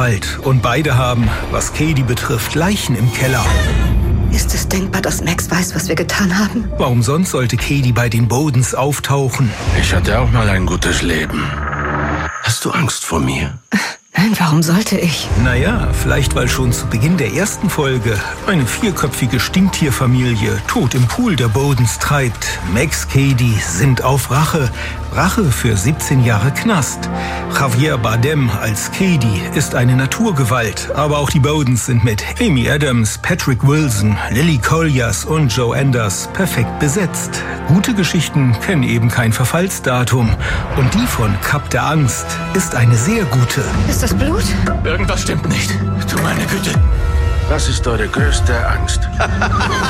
Wald und beide haben, was Cady betrifft, Leichen im Keller. Ist es denkbar, dass Max weiß, was wir getan haben? Warum sonst sollte Cady bei den Bodens auftauchen? Ich hatte auch mal ein gutes Leben. Hast du Angst vor mir? Nein, warum sollte ich? Naja, vielleicht weil schon zu Beginn der ersten Folge eine 4-köpfige Stinktierfamilie tot im Pool der Bodens treibt. Max Cady sind auf Rache. Rache für 17 Jahre Knast. Javier Bardem als Cady ist eine Naturgewalt. Aber auch die Bodens sind mit Amy Adams, Patrick Wilson, Lily Collins und Joe Anders perfekt besetzt. Gute Geschichten kennen eben kein Verfallsdatum. Und die von Kap der Angst ist eine sehr gute. Ist das Blut? Irgendwas stimmt nicht. Du meine Güte. Was ist eure größte Angst?